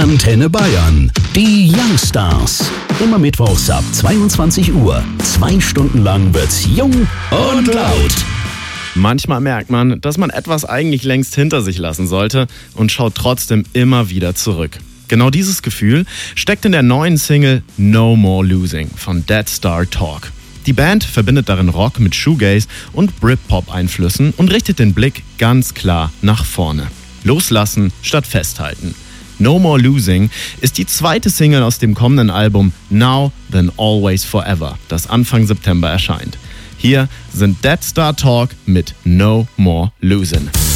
Antenne Bayern. Die Youngstars. Immer mittwochs ab 22 Uhr. 2 Stunden lang wird's jung und laut. Manchmal merkt man, dass man etwas eigentlich längst hinter sich lassen sollte und schaut trotzdem immer wieder zurück. Genau dieses Gefühl steckt in der neuen Single No More Losing von Dead Star Talk. Die Band verbindet darin Rock mit Shoegaze und Britpop-Einflüssen und richtet den Blick ganz klar nach vorne. Loslassen statt festhalten. No More Losing ist die zweite Single aus dem kommenden Album Now Then Always Forever, das Anfang September erscheint. Hier sind Dead Star Talk mit No More Losing.